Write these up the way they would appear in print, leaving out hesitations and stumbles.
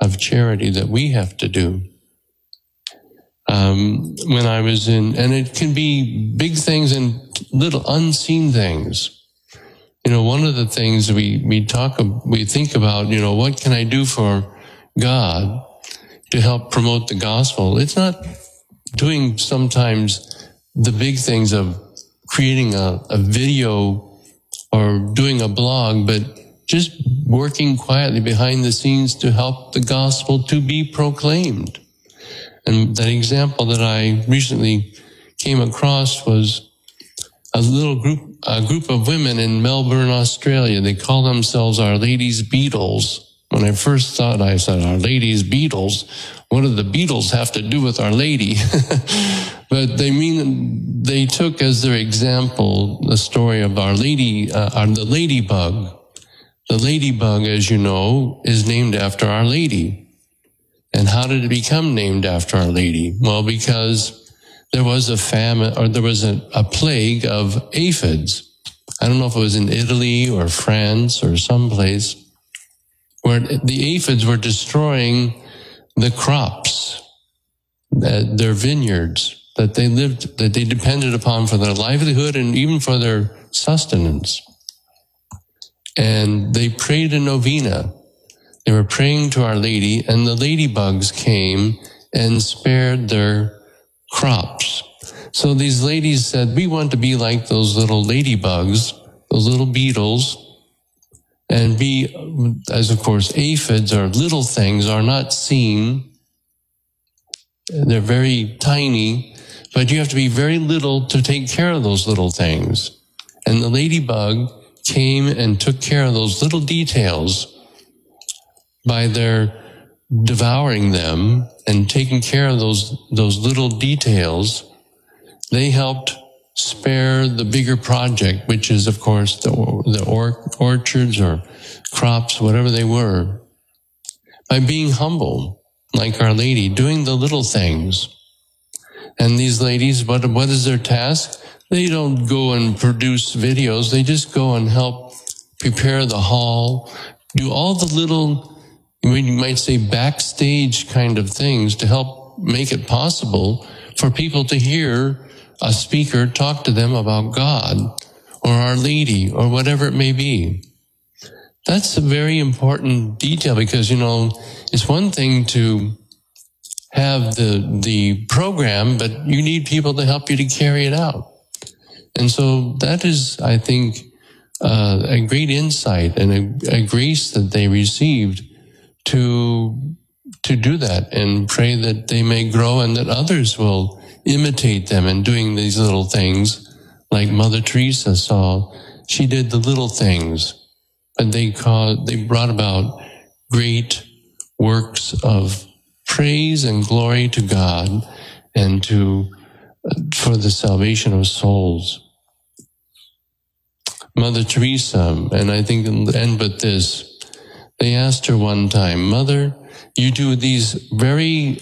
of charity that we have to do. When I was and it can be big things and little unseen things. One of the things we think about, what can I do for God to help promote the gospel? It's not doing sometimes the big things of creating a video or doing a blog, but just working quietly behind the scenes to help the gospel to be proclaimed. And that example that I recently came across was a group of women in Melbourne, Australia. They call themselves Our Lady's Beatles. When I first thought, I said, Our Lady's Beatles? What do the Beatles have to do with Our Lady? But they took as their example the story of Our Lady, the ladybug. The ladybug, as you know, is named after Our Lady. And how did it become named after Our Lady? Well, because there was a famine, or there was a plague of aphids. I don't know if it was in Italy or France or someplace, where the aphids were destroying the crops, their vineyards that they depended upon for their livelihood and even for their sustenance. And they prayed a novena. They were praying to Our Lady, and the ladybugs came and spared their crops. So these ladies said, we want to be like those little ladybugs, those little beetles, and be, as of course, aphids or little things are not seen. They're very tiny, but you have to be very little to take care of those little things. And the ladybug came and took care of those little details by their devouring them and taking care of those little details. They helped spare the bigger project, which is, of course, the orchards or crops, whatever they were, by being humble, like Our Lady, doing the little things. And these ladies, what is their task? They don't go and produce videos. They just go and help prepare the hall, do all the little, you might say, backstage kind of things to help make it possible for people to hear a speaker talk to them about God or Our Lady or whatever it may be. That's a very important detail because, it's one thing to have the program, but you need people to help you to carry it out. And so that is, I think, a great insight and a grace that they received to do that and pray that they may grow and that others will imitate them in doing these little things like Mother Teresa saw. She did the little things, but they brought about great works of praise and glory to God and for the salvation of souls. Mother Teresa, and I think I'll end with this, they asked her one time, Mother, you do these very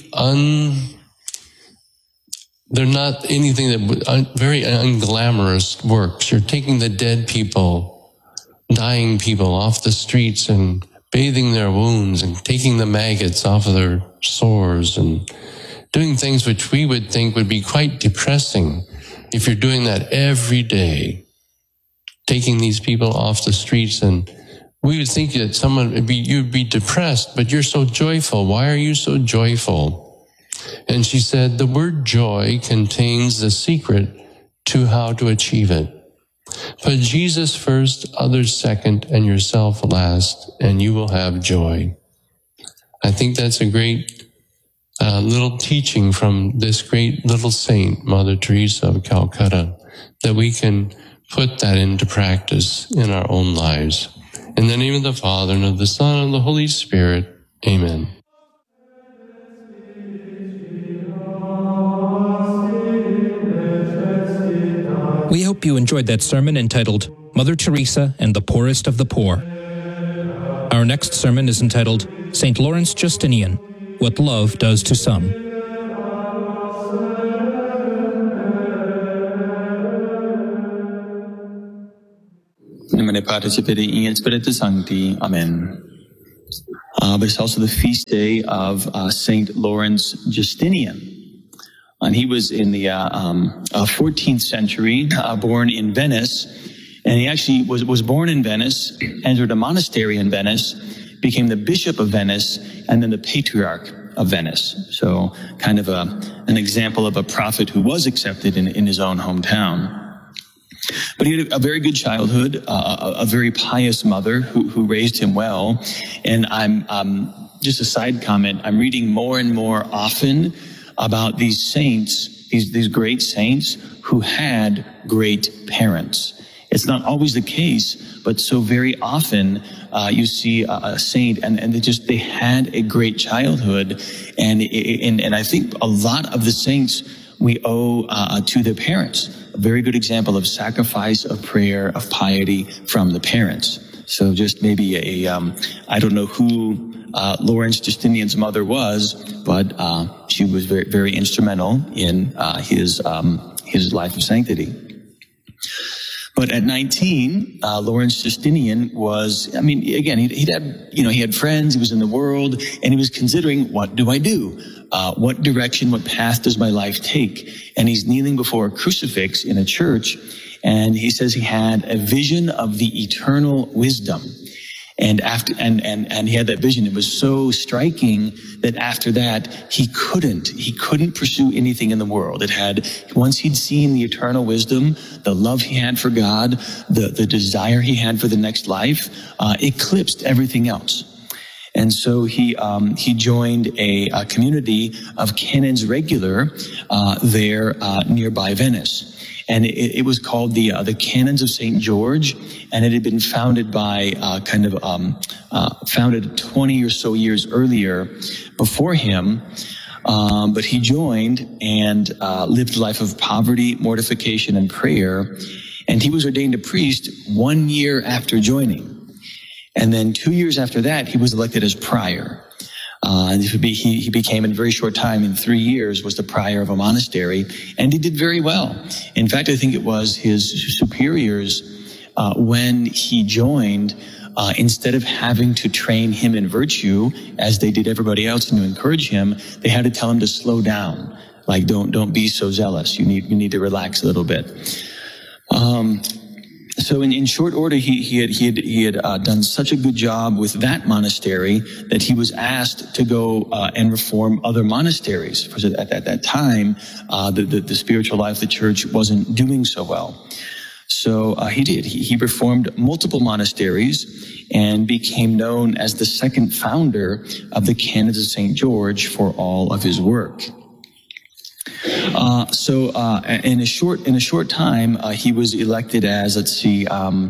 they're not anything that, very unglamorous works. You're taking the dead people, dying people off the streets and bathing their wounds and taking the maggots off of their sores and doing things which we would think would be quite depressing if you're doing that every day, taking these people off the streets. And we would think that you'd be depressed, but you're so joyful. Why are you so joyful? And she said, the word joy contains the secret to how to achieve it. Put Jesus first, others second, and yourself last, and you will have joy. I think that's a great little teaching from this great little saint, Mother Teresa of Calcutta, that we can put that into practice in our own lives. In the name of the Father, and of the Son, and of the Holy Spirit. Amen. We hope you enjoyed that sermon entitled, Mother Teresa and the Poorest of the Poor. Our next sermon is entitled, St. Lawrence Justinian, What Love Does to Some. Nemane Patris et Filii et Spiritus Sancti. Amen. but it's also the feast day of St. Lawrence Justinian. And he was in the 14th century, born in Venice. And he actually was born in Venice, entered a monastery in Venice, became the Bishop of Venice, and then the Patriarch of Venice. So kind of an example of a prophet who was accepted in his own hometown. But he had a very good childhood, a very pious mother who raised him well. And I'm just a side comment, I'm reading more and more often about these saints, these great saints who had great parents. It's not always the case, but so very often you see a saint and they had a great childhood. And I think a lot of the saints we owe to their parents. A very good example of sacrifice, of prayer, of piety from the parents. So just maybe I don't know who Lawrence Justinian's mother was, but she was very, very instrumental in his life of sanctity. But at 19, Lawrence Justinian was, again, he had friends, he was in the world, and he was considering, what do I do? What direction, what path does my life take? And he's kneeling before a crucifix in a church, and he says he had a vision of the eternal wisdom. And he had that vision. It was so striking that after that, he couldn't pursue anything in the world. Once he'd seen the eternal wisdom, the love he had for God, the desire he had for the next life, eclipsed everything else. And so he joined a community of canons regular, there, nearby Venice. And it was called the Canons of St. George, and it had been founded by founded 20 or so years earlier before him. But he joined and lived a life of poverty, mortification, and prayer. And he was ordained a priest 1 year after joining. And then 2 years after that, he was elected as prior. And he became in a very short time, in 3 years, was the prior of a monastery, and he did very well. In fact, I think it was his superiors, when he joined, instead of having to train him in virtue, as they did everybody else, and to encourage him, they had to tell him to slow down. Like, don't be so zealous. You need to relax a little bit. So in short order, he had done such a good job with that monastery that he was asked to go and reform other monasteries. Because at that time, the spiritual life of the church wasn't doing so well. So he did. He reformed multiple monasteries and became known as the second founder of the Canons of St. George for all of his work. In a short time, he was elected as, he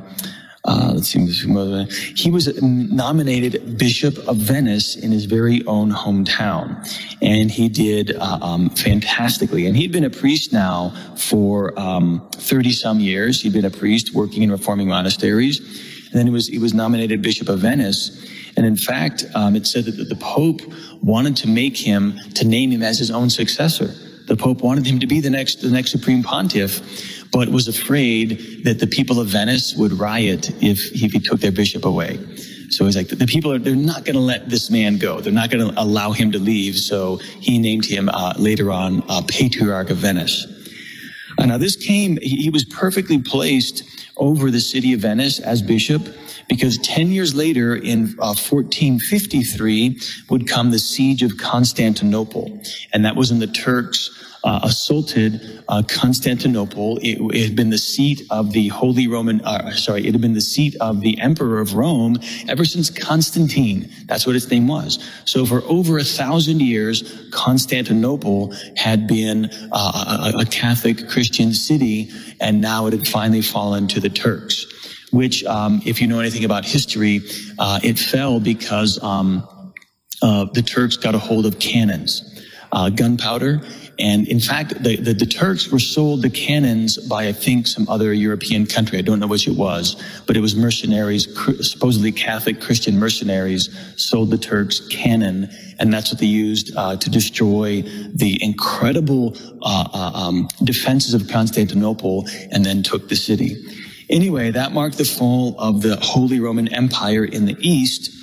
was nominated Bishop of Venice in his very own hometown. And he did, fantastically. And he'd been a priest now for, 30 some years. He'd been a priest working in reforming monasteries. And then he was nominated Bishop of Venice. And in fact, it said that the Pope wanted to name him as his own successor. The Pope wanted him to be the next Supreme Pontiff, but was afraid that the people of Venice would riot if he took their bishop away. So he's like, the people they're not going to let this man go. They're not going to allow him to leave. So he named him later on Patriarch of Venice. Now he was perfectly placed over the city of Venice as bishop, because 10 years later, in 1453, would come the siege of Constantinople. And that was when the Turks assaulted Constantinople. It had been the seat of the it had been the seat of the Emperor of Rome ever since Constantine. That's what its name was. So for over 1,000 years, Constantinople had been a Catholic Christian city, and now it had finally fallen to the Turks. Which, if you know anything about history, it fell because the Turks got a hold of cannons, gunpowder. And in fact, the Turks were sold the cannons by, I think, some other European country. I don't know which it was, but it was mercenaries, supposedly Catholic Christian mercenaries, sold the Turks cannon. And that's what they used to destroy the incredible defenses of Constantinople, and then took the city. Anyway, that marked the fall of the Holy Roman Empire in the East.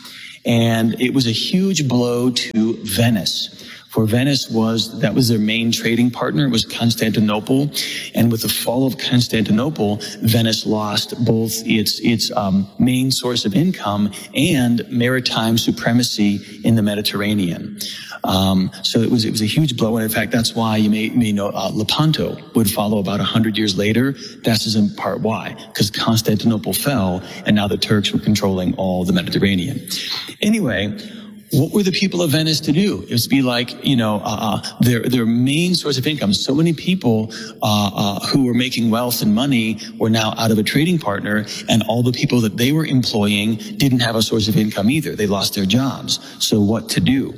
And it was a huge blow to Venice. For Venice was their main trading partner, was Constantinople. And with the fall of Constantinople, Venice lost both its main source of income and maritime supremacy in the Mediterranean. So it was a huge blow. And in fact, that's why you may know, Lepanto would follow about 100 years later. That's in part why, because Constantinople fell and now the Turks were controlling all the Mediterranean. Anyway, what were the people of Venice to do? It was to be like, their main source of income. So many people who were making wealth and money were now out of a trading partner, and all the people that they were employing didn't have a source of income either. They lost their jobs. So what to do?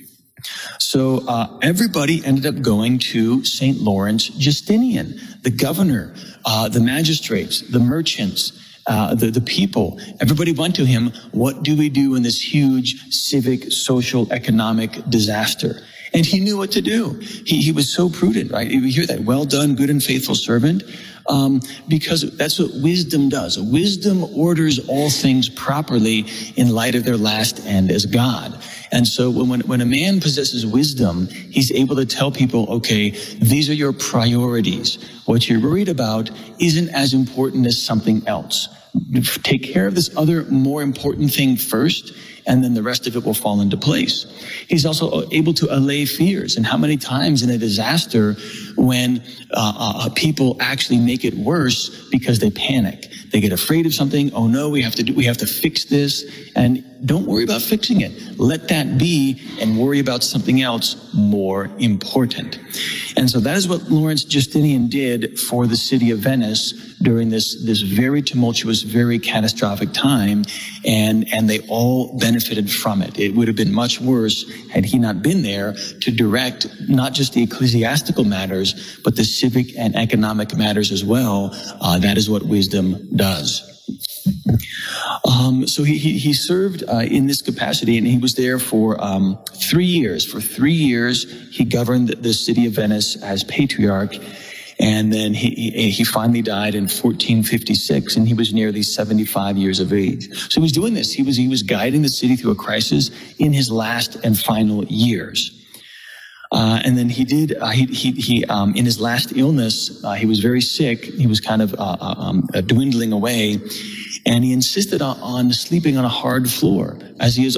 So everybody ended up going to St. Lawrence Justinian, the governor, the magistrates, the merchants, the people. Everybody went to him. What do we do in this huge civic, social, economic disaster? And he knew what to do. He was so prudent, right? You hear that, well done, good and faithful servant, because that's what wisdom does. Wisdom orders all things properly in light of their last end as God. And so when a man possesses wisdom, he's able to tell people, okay, these are your priorities. What you're worried about isn't as important as something else. Take care of this other more important thing first, and then the rest of it will fall into place. He's also able to allay fears. And how many times in a disaster when people actually make it worse because they panic. They get afraid of something. Oh no, we have to fix this. And don't worry about fixing it. Let that be and worry about something else more important. And so that is what Lawrence Justinian did for the city of Venice during this very tumultuous, very catastrophic time. And they all benefited from it. It would have been much worse had he not been there to direct not just the ecclesiastical matters, but the civic and economic matters as well. That is what wisdom does. So he served in this capacity, and he was there for 3 years. For 3 years, he governed the city of Venice as patriarch, and then he finally died in 1456, and he was nearly 75 years of age. So he was doing this. He was guiding the city through a crisis in his last and final years. And then he in his last illness, he was very sick. He was kind of dwindling away, and he insisted on sleeping on a hard floor, as he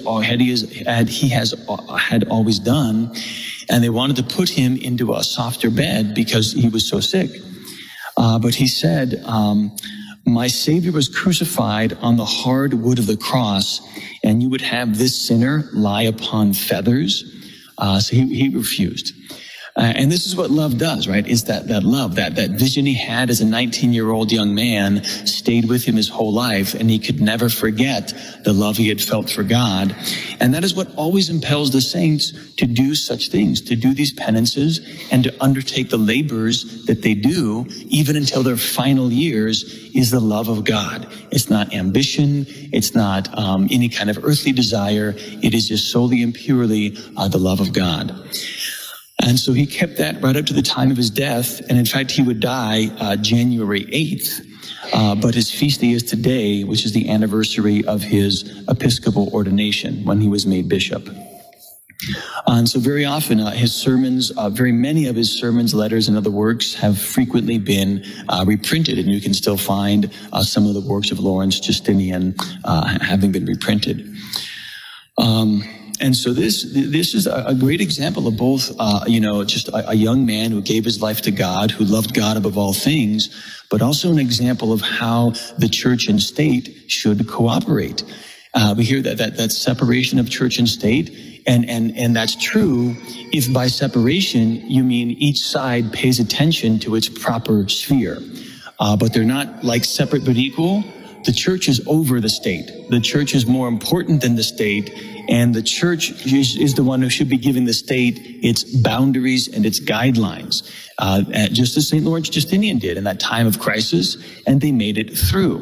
had always done. And they wanted to put him into a softer bed because he was so sick. But he said, my Savior was crucified on the hard wood of the cross, and you would have this sinner lie upon feathers. So he refused. And this is what love does, right? Is that love, that vision he had as a 19-year-old young man stayed with him his whole life, and he could never forget the love he had felt for God. And that is what always impels the saints to do such things, to do these penances and to undertake the labors that they do, even until their final years, is the love of God. It's not ambition. It's not any kind of earthly desire. It is just solely and purely the love of God. And so he kept that right up to the time of his death. And in fact, he would die January 8th. But his feast day is today, which is the anniversary of his episcopal ordination when he was made bishop. And so very often his sermons, very many of his sermons, letters, and other works have frequently been reprinted. And you can still find some of the works of Lawrence Justinian having been reprinted. And so this is a great example of both, just a young man who gave his life to God, who loved God above all things, but also an example of how the church and state should cooperate. We hear that separation of church and state, and that's true if by separation you mean each side pays attention to its proper sphere. But they're not like separate but equal. The church is over the state. The church is more important than the state, and the church is the one who should be giving the state its boundaries and its guidelines, just as St. Lawrence Justinian did in that time of crisis, and they made it through.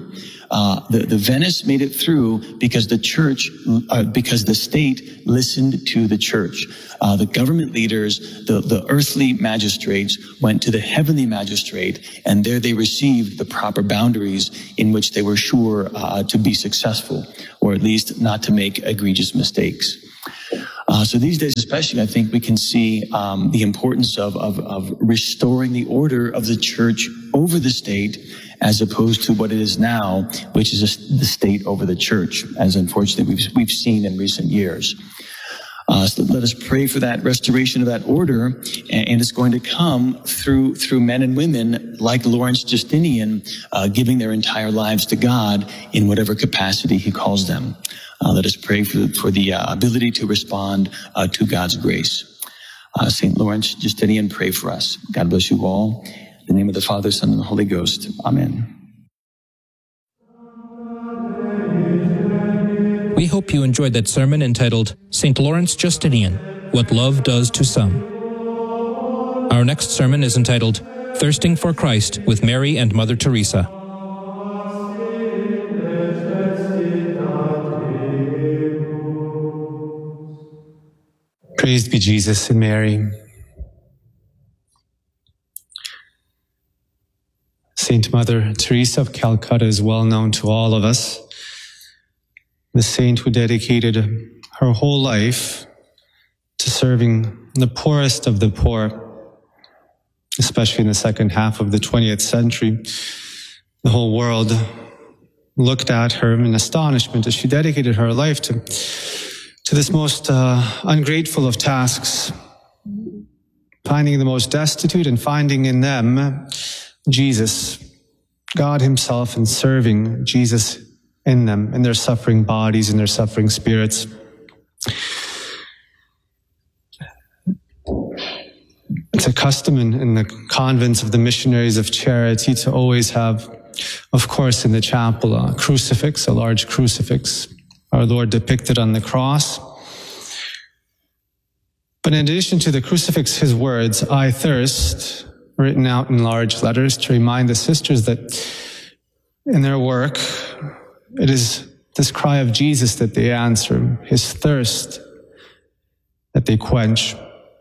The Venice made it through because because the state listened to the church. The government leaders, the earthly magistrates went to the heavenly magistrate, and there they received the proper boundaries in which they were sure to be successful, or at least not to make egregious mistakes. So these days especially, I think we can see the importance of restoring the order of the church over the state, as opposed to what it is now, which is the state over the church, as unfortunately we've seen in recent years. So let us pray for that restoration of that order, and it's going to come through men and women like Lawrence Justinian, giving their entire lives to God in whatever capacity he calls them. Let us pray for the ability to respond to God's grace. St. Lawrence Justinian, pray for us. God bless you all. In the name of the Father, Son, and the Holy Ghost. Amen. We hope you enjoyed that sermon entitled St. Lawrence Justinian, What Love Does to Some. Our next sermon is entitled Thirsting for Christ with Mary and Mother Teresa. Praised be Jesus and Mary. Saint Mother Teresa of Calcutta is well known to all of us. The saint who dedicated her whole life to serving the poorest of the poor, especially in the second half of the 20th century. The whole world looked at her in astonishment as she dedicated her life to this most ungrateful of tasks, finding the most destitute and finding in them Jesus, God himself, and serving Jesus in them, in their suffering bodies, in their suffering spirits. It's a custom in the convents of the missionaries of charity to always have, of course, in the chapel, a crucifix, a large crucifix, our Lord depicted on the cross. But in addition to the crucifix, his words, "I thirst," written out in large letters to remind the sisters that in their work, it is this cry of Jesus that they answer, his thirst that they quench.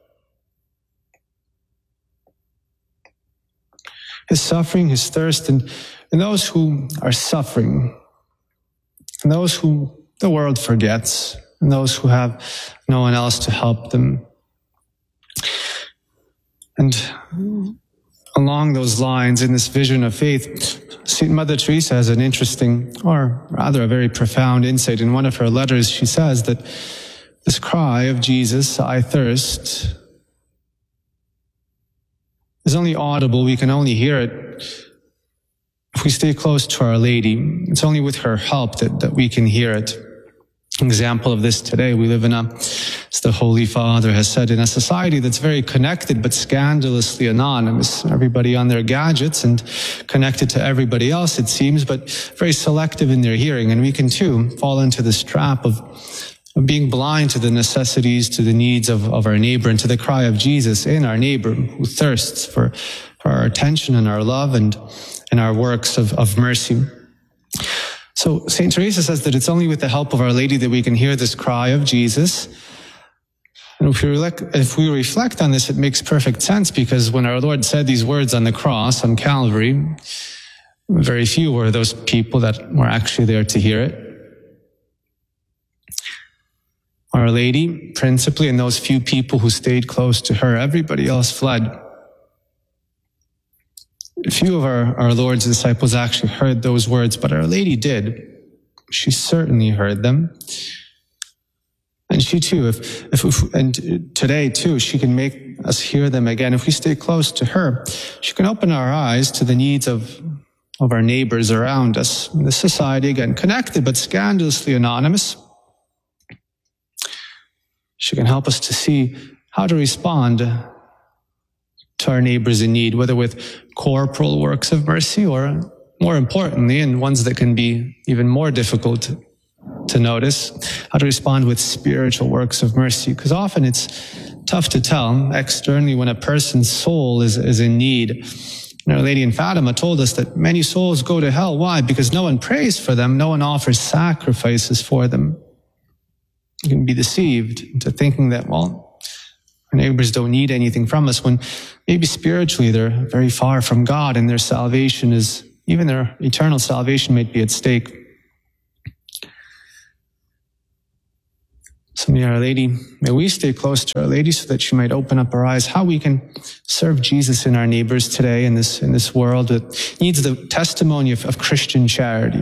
His suffering, his thirst, and those who are suffering, and those who the world forgets, and those who have no one else to help them. And along those lines, in this vision of faith, St. Mother Teresa has an interesting, or rather a very profound insight. In one of her letters, she says that this cry of Jesus, "I thirst," is only audible, we can only hear it if we stay close to Our Lady. It's only with her help that we can hear it. An example of this today, we live as the Holy Father has said, in a society that's very connected but scandalously anonymous. Everybody on their gadgets and connected to everybody else, it seems, but very selective in their hearing. And we can too fall into this trap of being blind to the necessities, to the needs of our neighbor, and to the cry of Jesus in our neighbor who thirsts for our attention and our love and our works of mercy. So St. Teresa says that it's only with the help of Our Lady that we can hear this cry of Jesus. And if we reflect on this, it makes perfect sense, because when our Lord said these words on the cross, on Calvary, very few were those people that were actually there to hear it. Our Lady, principally, and those few people who stayed close to her, everybody else fled. Few of our Lord's disciples actually heard those words, but Our Lady did. She certainly heard them. And she too, and today too, she can make us hear them again. If we stay close to her, she can open our eyes to the needs of our neighbors around us. In the society, again, connected but scandalously anonymous. She can help us to see how to respond to our neighbors in need, whether with corporal works of mercy or, more importantly, and ones that can be even more difficult to notice, how to respond with spiritual works of mercy. Because often it's tough to tell externally when a person's soul is in need. And Our Lady in Fatima told us that many souls go to hell. Why? Because no one prays for them. No one offers sacrifices for them. You can be deceived into thinking that, well, our neighbors don't need anything from us, when maybe spiritually they're very far from God and their salvation is, even their eternal salvation might be at stake. So may Our Lady, may we stay close to Our Lady so that she might open up our eyes how we can serve Jesus in our neighbors today in this world that needs the testimony of Christian charity.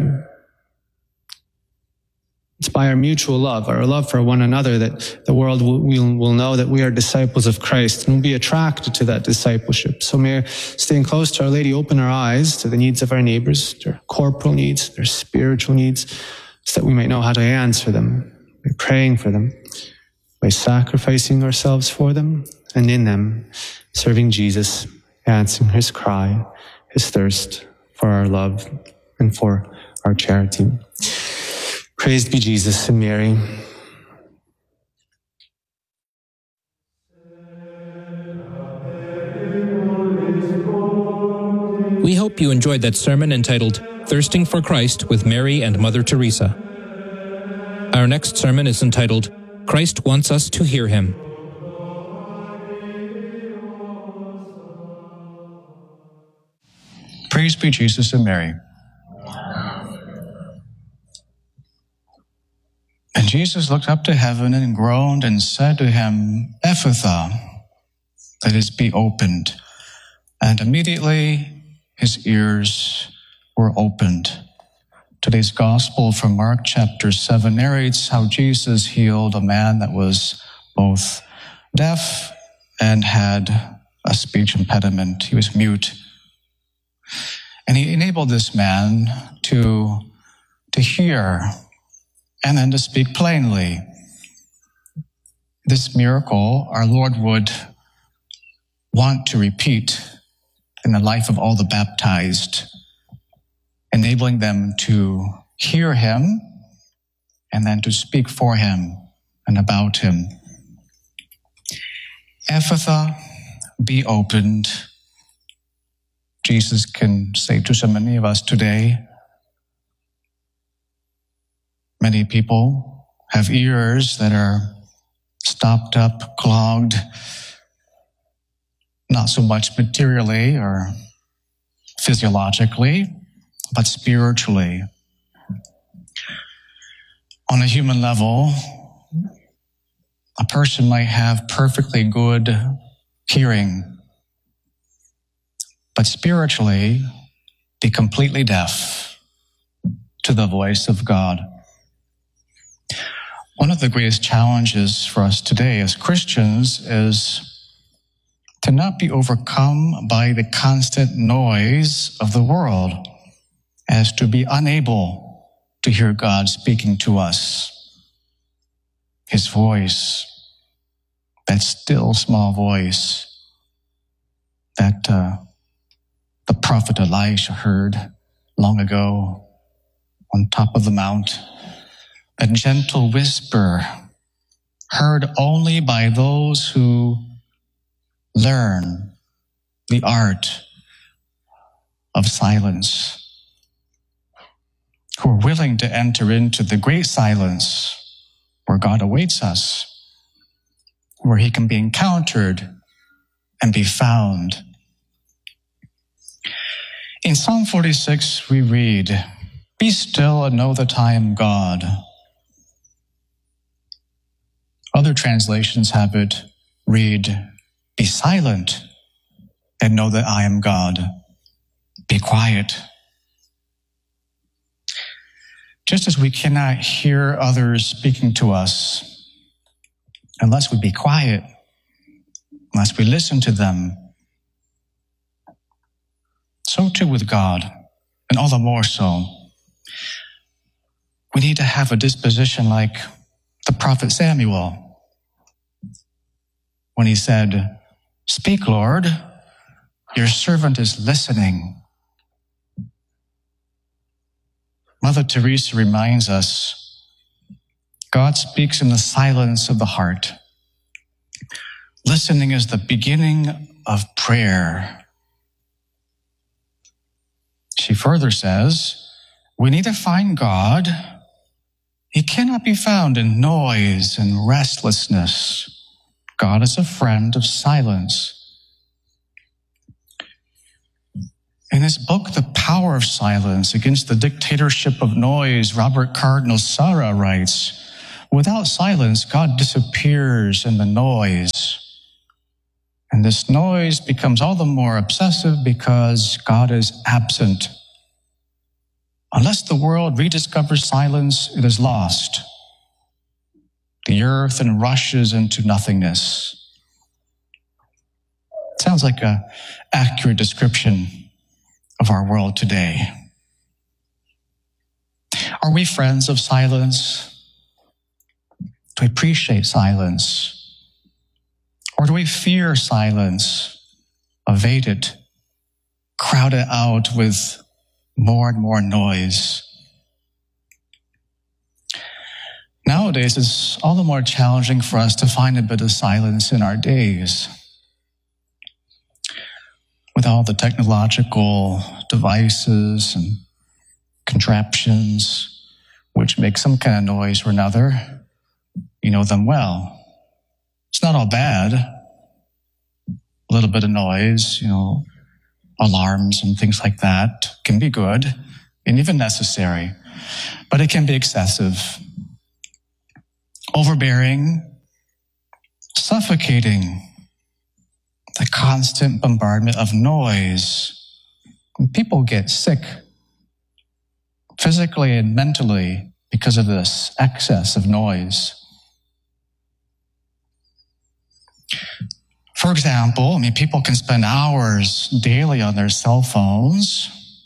It's by our mutual love, our love for one another, that the world will know that we are disciples of Christ and will be attracted to that discipleship. So may staying close to Our Lady open our eyes to the needs of our neighbors, their corporal needs, their spiritual needs, so that we might know how to answer them. By praying for them, by sacrificing ourselves for them, and in them, serving Jesus, answering his cry, his thirst for our love and for our charity. Praised be Jesus and Mary. We hope you enjoyed that sermon entitled Thirsting for Christ with Mary and Mother Teresa. Our next sermon is entitled, Christ Wants Us to Hear Him. Praise be Jesus and Mary. And Jesus looked up to heaven and groaned and said to him, Ephphatha, that is, be opened. And immediately his ears were opened. Today's gospel from Mark chapter 7 narrates how Jesus healed a man that was both deaf and had a speech impediment. He was mute. And he enabled this man to hear and then to speak plainly. This miracle our Lord would want to repeat in the life of all the baptized, enabling them to hear him and then to speak for him and about him. Ephphatha, be opened. Jesus can say to so many of us today. Many people have ears that are stopped up, clogged, not so much materially or physiologically, but spiritually. On a human level, a person might have perfectly good hearing, but spiritually be completely deaf to the voice of God. One of the greatest challenges for us today as Christians is to not be overcome by the constant noise of the world, as to be unable to hear God speaking to us. His voice, that still small voice that the prophet Elisha heard long ago on top of the mount. A gentle whisper heard only by those who learn the art of silence, who are willing to enter into the great silence where God awaits us, where he can be encountered and be found. In Psalm 46, we read, "Be still and know that I am God." Other translations have it read, "Be silent and know that I am God. Be quiet." Just as we cannot hear others speaking to us unless we be quiet, unless we listen to them, so too with God, and all the more so. We need to have a disposition like the prophet Samuel, when he said, "Speak, Lord, your servant is listening." Mother Teresa reminds us, God speaks in the silence of the heart. Listening is the beginning of prayer. She further says, we need to find God. He cannot be found in noise and restlessness. God is a friend of silence. In his book, The Power of Silence Against the Dictatorship of Noise, Robert Cardinal Sarah writes, without silence, God disappears in the noise. And this noise becomes all the more obsessive because God is absent. Unless the world rediscovers silence, it is lost. The earth then rushes into nothingness. Sounds like an accurate description of our world today. Are we friends of silence? Do we appreciate silence? Or do we fear silence, evade it, crowd it out with more and more noise? Nowadays, it's all the more challenging for us to find a bit of silence in our days. With all the technological devices and contraptions, which make some kind of noise or another, you know them well. It's not all bad. A little bit of noise, alarms and things like that can be good and even necessary, but it can be excessive, overbearing, suffocating. The constant bombardment of noise. People get sick physically and mentally because of this excess of noise. For example, people can spend hours daily on their cell phones,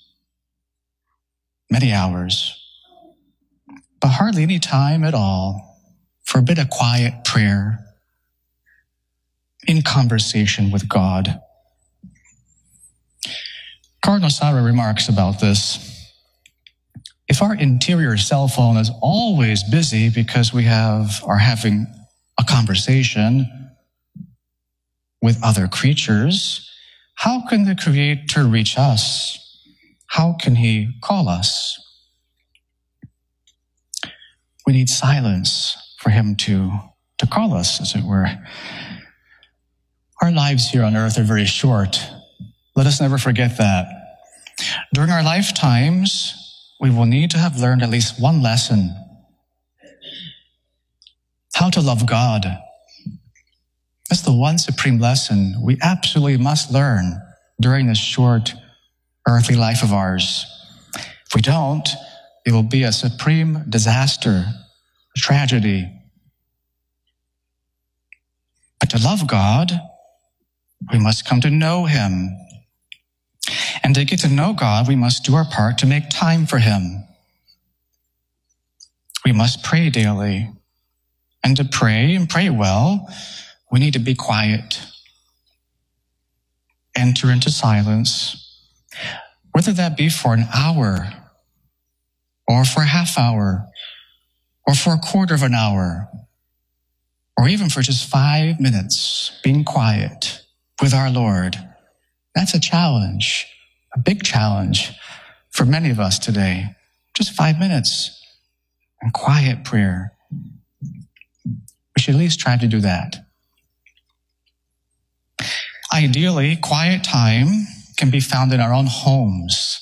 many hours, but hardly any time at all for a bit of quiet prayer, in conversation with God. Cardinal Sarah remarks about this. If our interior cell phone is always busy because we are having a conversation with other creatures, how can the Creator reach us? How can he call us? We need silence for him to call us, as it were. Our lives here on earth are very short. Let us never forget that. During our lifetimes, we will need to have learned at least one lesson. How to love God. That's the one supreme lesson we absolutely must learn during this short earthly life of ours. If we don't, it will be a supreme disaster, a tragedy. But to love God, we must come to know him. And to get to know God, we must do our part to make time for him. We must pray daily. And to pray and pray well, we need to be quiet. Enter into silence, whether that be for an hour, or for a half hour, or for a quarter of an hour, or even for just 5 minutes, being quiet with our Lord. That's a challenge, a big challenge for many of us today. Just 5 minutes and quiet prayer. We should at least try to do that. Ideally, quiet time can be found in our own homes,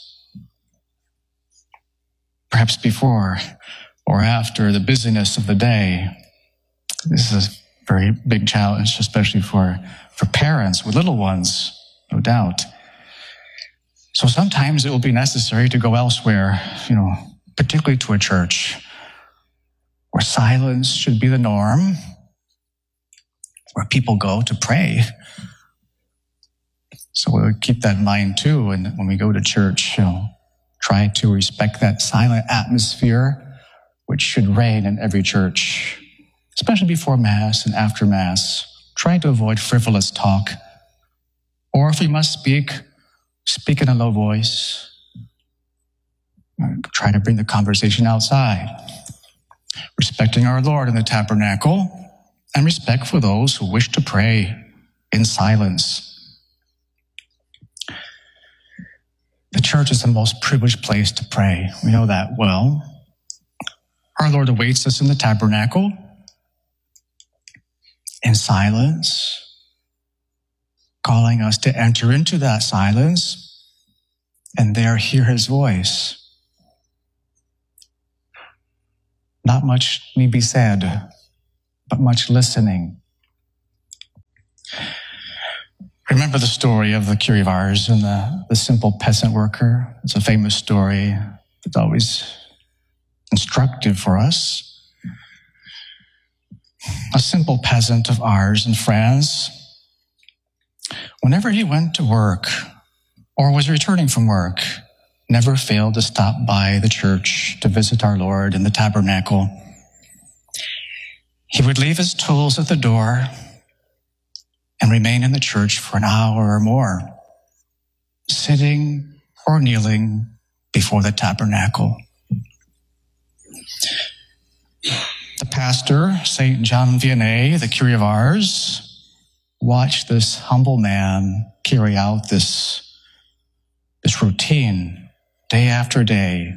perhaps before or after the busyness of the day. This is a very big challenge, especially for parents with little ones, no doubt. So sometimes it will be necessary to go elsewhere, particularly to a church where silence should be the norm, where people go to pray. So we'll keep that in mind too. And when we go to church, try to respect that silent atmosphere, which should reign in every church, especially before Mass and after Mass. Try to avoid frivolous talk. Or if we must speak in a low voice. Try to bring the conversation outside. Respecting our Lord in the tabernacle, and respect for those who wish to pray in silence. The church is the most privileged place to pray. We know that well. Our Lord awaits us in the tabernacle in silence, calling us to enter into that silence and there hear his voice. Not much need be said, but much listening. Remember the story of the curé of Ars and the simple peasant worker? It's a famous story. It's always instructive for us. A simple peasant of Ars in France, whenever he went to work or was returning from work, never failed to stop by the church to visit our Lord in the tabernacle. He would leave his tools at the door and remain in the church for an hour or more, sitting or kneeling before the tabernacle. The pastor, St. John Vianney, the curé of Ars, watched this humble man carry out this routine day after day.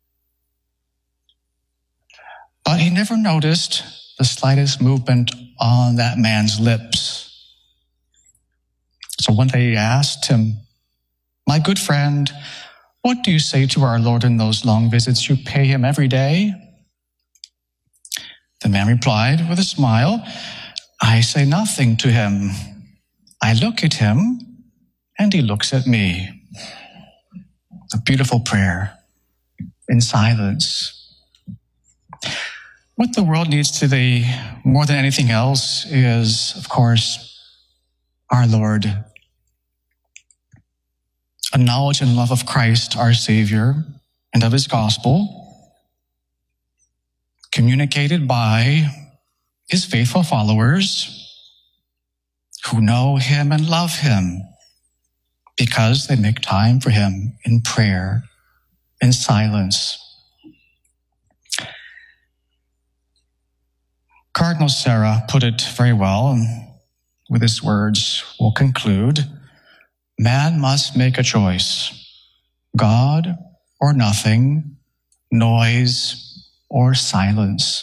But he never noticed the slightest movement on that man's lips. So one day he asked him, "My good friend, what do you say to our Lord in those long visits you pay him every day?" The man replied with a smile, "I say nothing to him. I look at him and he looks at me." A beautiful prayer in silence. What the world needs today more than anything else is, of course, our Lord. A knowledge and love of Christ, our Savior, and of his gospel, communicated by his faithful followers who know him and love him because they make time for him in prayer, in silence. Cardinal Sarah put it very well, and with his words we'll conclude. Man must make a choice, God or nothing, noise or silence.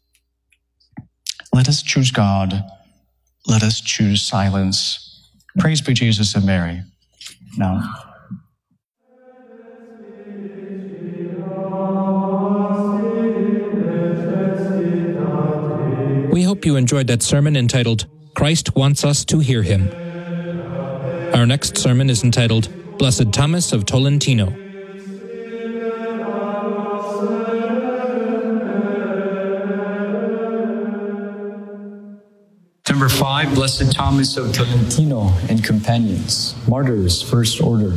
Let us choose God. Let us choose silence. Praise be Jesus and Mary. Now. We hope you enjoyed that sermon entitled, Christ Wants Us to Hear Him. Our next sermon is entitled, Blessed Thomas of Tolentino. Number 5, Blessed Thomas of Tolentino and companions, martyrs, first order.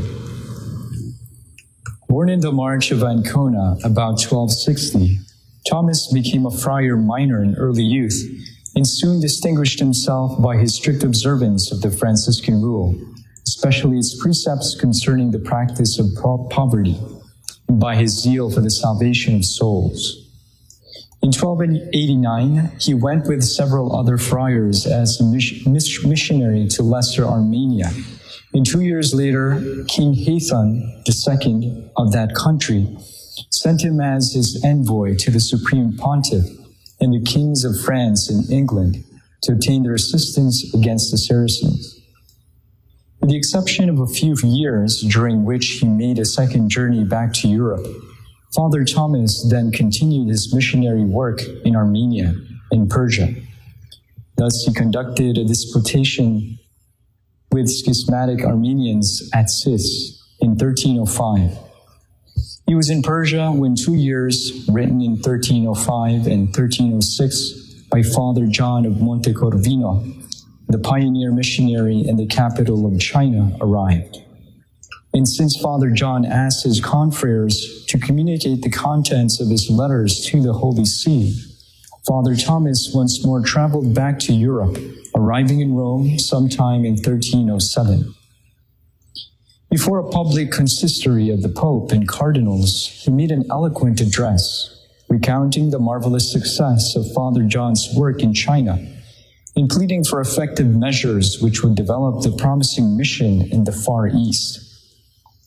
Born in the March of Ancona about 1260, Thomas became a friar minor in early youth and soon distinguished himself by his strict observance of the Franciscan rule, especially its precepts concerning the practice of poverty, and by his zeal for the salvation of souls. In 1289, he went with several other friars as a missionary to Lesser Armenia. And 2 years later, King Hathon II of that country sent him as his envoy to the Supreme Pontiff and the kings of France and England to obtain their assistance against the Saracens. With the exception of a few years during which he made a second journey back to Europe, Father Thomas then continued his missionary work in Armenia and Persia. Thus, he conducted a disputation with schismatic Armenians at Sis in 1305. He was in Persia when 2 years, written in 1305 and 1306 by Father John of Montecorvino, the pioneer missionary in the capital of China, arrived. And since Father John asked his confreres to communicate the contents of his letters to the Holy See, Father Thomas once more traveled back to Europe, arriving in Rome sometime in 1307. Before a public consistory of the Pope and cardinals, he made an eloquent address, recounting the marvelous success of Father John's work in China, and pleading for effective measures which would develop the promising mission in the Far East.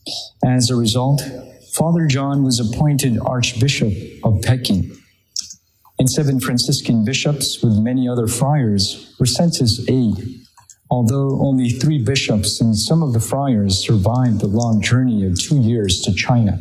As a result, Father John was appointed Archbishop of Peking, and 7 Franciscan bishops with many other friars were sent as aid, although only 3 bishops and some of the friars survived the long journey of 2 years to China.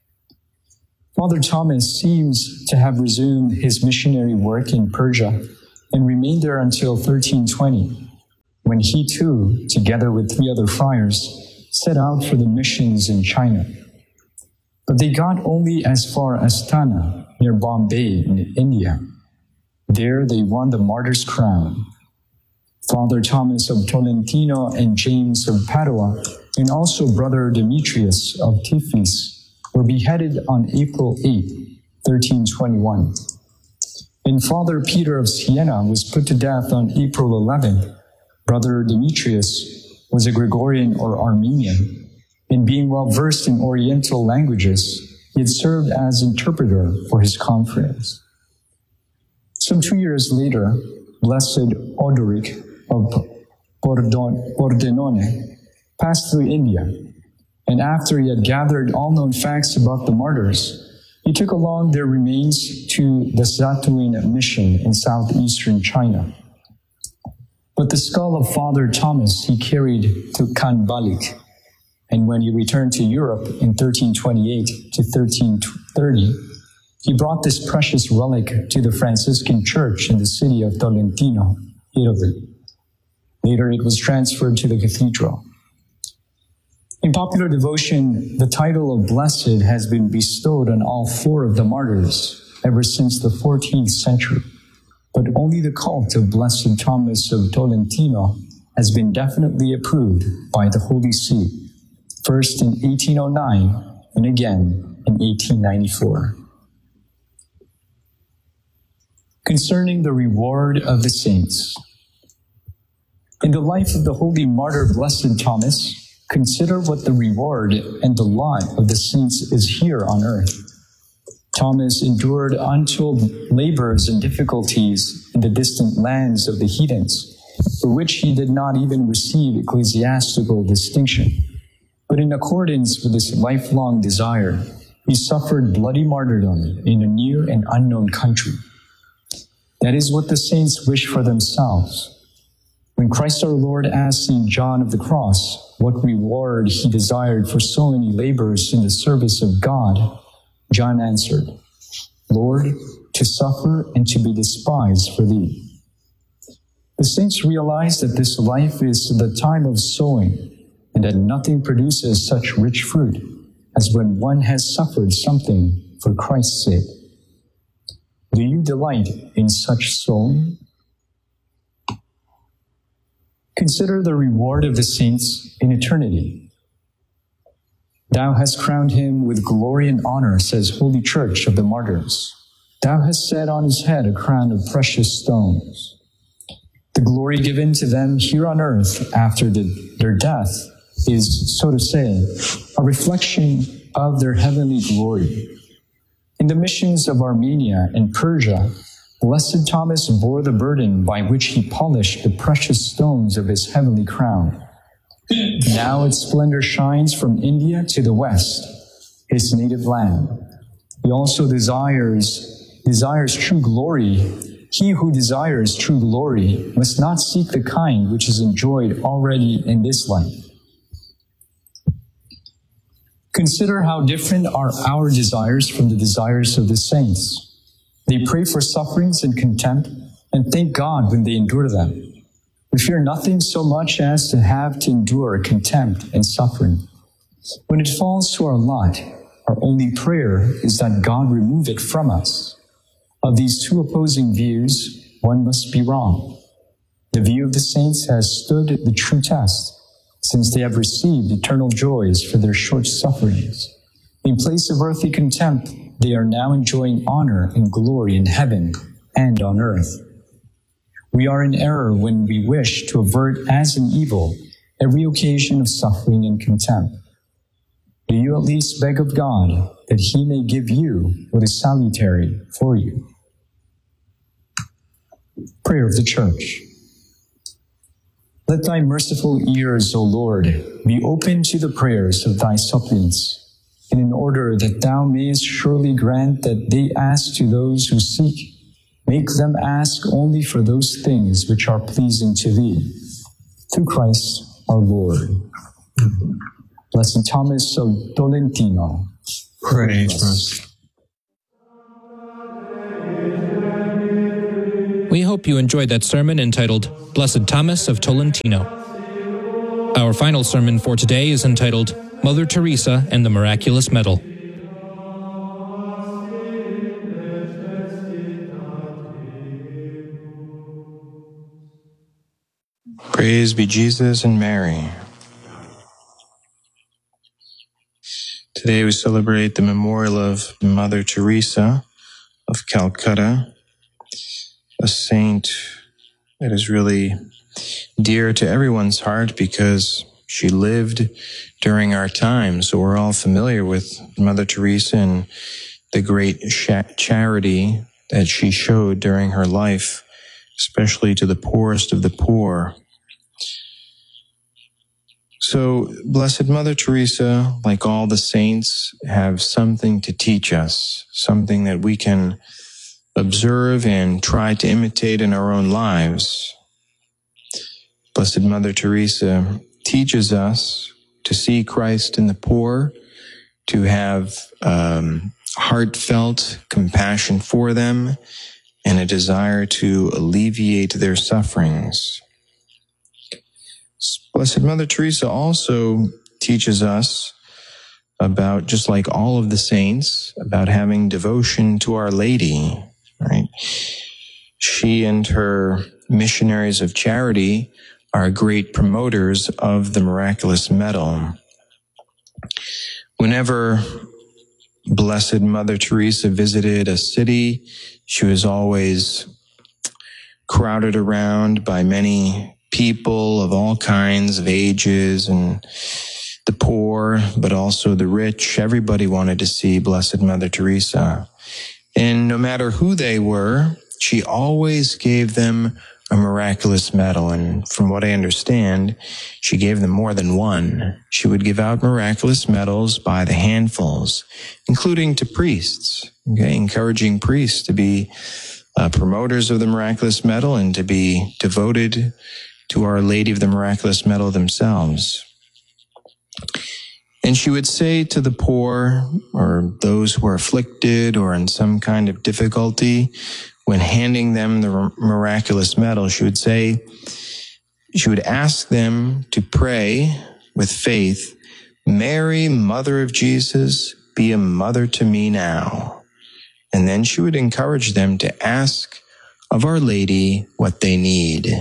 Father Thomas seems to have resumed his missionary work in Persia and remained there until 1320, when he too, together with 3 other friars, set out for the missions in China. But they got only as far as Tana, near Bombay in India. There they won the martyr's crown. Father Thomas of Tolentino and James of Padua, and also Brother Demetrius of Tiflis, were beheaded on April 8, 1321. And Father Peter of Siena was put to death on April 11. Brother Demetrius was a Gregorian or Armenian, and being well versed in Oriental languages, he had served as interpreter for his confreres. Some 2 years later, Blessed Odoric of Pordenone passed through India, and after he had gathered all known facts about the martyrs, he took along their remains to the Zatuin mission in southeastern China. But the skull of Father Thomas he carried to Khanbalik, and when he returned to Europe in 1328 to 1330, he brought this precious relic to the Franciscan church in the city of Tolentino, Italy. Later it was transferred to the cathedral. In popular devotion, the title of blessed has been bestowed on all 4 of the martyrs ever since the 14th century, but only the cult of Blessed Thomas of Tolentino has been definitely approved by the Holy See, first in 1809 and again in 1894. Concerning the reward of the saints. In the life of the holy martyr Blessed Thomas, consider what the reward and the lot of the saints is here on earth. Thomas endured untold labors and difficulties in the distant lands of the heathens, for which he did not even receive ecclesiastical distinction. But in accordance with his lifelong desire, he suffered bloody martyrdom in a near and unknown country. That is what the saints wish for themselves. When Christ our Lord asked St. John of the Cross what reward he desired for so many labors in the service of God, John answered, Lord, to suffer and to be despised for thee. The saints realize that this life is the time of sowing, and that nothing produces such rich fruit as when one has suffered something for Christ's sake. Do you delight in such sowing? Consider the reward of the saints in eternity. Thou hast crowned him with glory and honor, says Holy Church of the Martyrs. Thou hast set on his head a crown of precious stones. The glory given to them here on earth after their death is, so to say, a reflection of their heavenly glory. In the missions of Armenia and Persia, Blessed Thomas bore the burden by which he polished the precious stones of his heavenly crown. Now its splendor shines from India to the west, his native land. He also desires true glory. He who desires true glory must not seek the kind which is enjoyed already in this life. Consider how different are our desires from the desires of the saints. They pray for sufferings and contempt and thank God when they endure them. We fear nothing so much as to have to endure contempt and suffering. When it falls to our lot, our only prayer is that God remove it from us. Of these 2 opposing views, one must be wrong. The view of the saints has stood the true test, since they have received eternal joys for their short sufferings. In place of earthly contempt, they are now enjoying honor and glory in heaven and on earth. We are in error when we wish to avert as an evil every occasion of suffering and contempt. Do you at least beg of God that he may give you what is salutary for you? Prayer of the Church. Let thy merciful ears, O Lord, be open to the prayers of thy suppliants, and in order that thou mayest surely grant that they ask to those who seek, make them ask only for those things which are pleasing to thee. Through Christ our Lord. Blessed Thomas of Tolentino, Pray for us. We hope you enjoyed that sermon entitled Blessed Thomas of Tolentino. Our final sermon for today is entitled Mother Teresa and the Miraculous Medal. Praise be Jesus and Mary. Today we celebrate the memorial of Mother Teresa of Calcutta, a saint that is really dear to everyone's heart because she lived during our time. So we're all familiar with Mother Teresa and the great charity that she showed during her life, especially to the poorest of the poor. So, Blessed Mother Teresa, like all the saints, have something to teach us, something that we can observe and try to imitate in our own lives. Blessed Mother Teresa teaches us to see Christ in the poor, to have heartfelt compassion for them, and a desire to alleviate their sufferings. Blessed Mother Teresa also teaches us about, just like all of the saints, about having devotion to Our Lady, right? She and her missionaries of charity are great promoters of the miraculous medal. Whenever Blessed Mother Teresa visited a city, she was always crowded around by many people of all kinds of ages, and the poor, but also the rich. Everybody wanted to see Blessed Mother Teresa. And no matter who they were, she always gave them a miraculous medal. And from what I understand, she gave them more than one. She would give out miraculous medals by the handfuls, including to priests, encouraging priests to be promoters of the miraculous medal and to be devoted to Our Lady of the Miraculous Medal themselves. And she would say to the poor or those who are afflicted or in some kind of difficulty, when handing them the miraculous medal, she would ask them to pray with faith, Mary, Mother of Jesus, be a mother to me now. And then she would encourage them to ask of Our Lady what they need.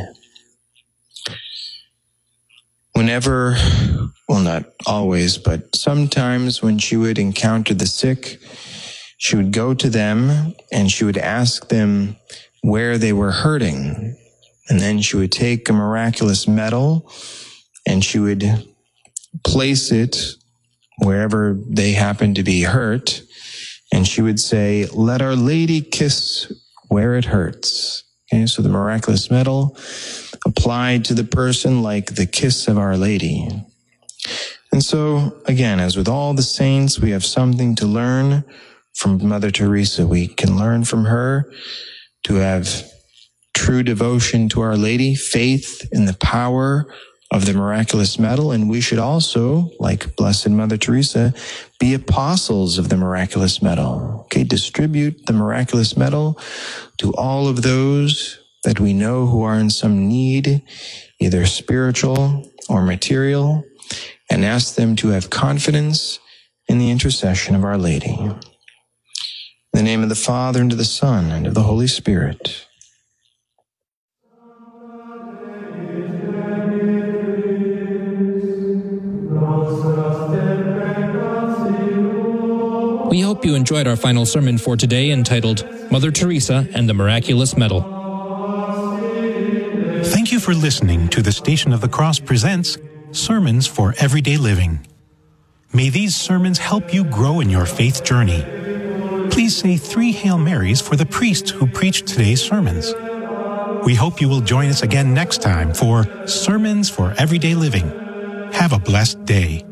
Whenever, well, not always, but sometimes when she would encounter the sick, she would go to them and she would ask them where they were hurting. And then she would take a miraculous medal and she would place it wherever they happened to be hurt. And she would say, let Our Lady kiss where it hurts. Okay, so the miraculous medal applied to the person like the kiss of Our Lady. And so, again, as with all the saints, we have something to learn from Mother Teresa. We can learn from her to have true devotion to Our Lady, faith in the power of the miraculous medal, and we should also, like Blessed Mother Teresa, be apostles of the miraculous medal. Okay, distribute the miraculous medal to all of those that we know who are in some need, either spiritual or material, and ask them to have confidence in the intercession of Our Lady. In the name of the Father, and of the Son, and of the Holy Spirit. We hope you enjoyed our final sermon for today entitled Mother Teresa and the Miraculous Medal. Thank you for listening to the Station of the Cross presents Sermons for Everyday Living. May these sermons help you grow in your faith journey. Please say 3 Hail Marys for the priest who preached today's sermons. We hope you will join us again next time for Sermons for Everyday Living. Have a blessed day.